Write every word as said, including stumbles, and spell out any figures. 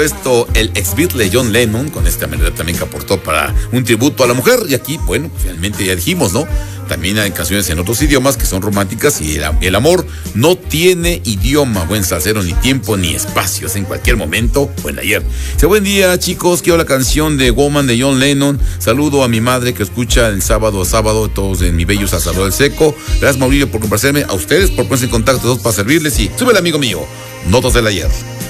Esto, el ex Beatle John Lennon, con esta melodía también que aportó para un tributo a la mujer. Y aquí, bueno, finalmente ya dijimos, ¿no? También hay canciones en otros idiomas que son románticas y el, el amor no tiene idioma, buen salsero, ni tiempo, ni espacios. En cualquier momento, buen ayer. Dice, buen día, chicos, quiero la canción de Woman de John Lennon. Saludo a mi madre que escucha el sábado a sábado, todos en mi bello Salsador del Seco. Gracias, Mauricio, por complacerme. A ustedes por ponerse en contacto todos para servirles. Y sube el amigo mío, Notas del Ayer.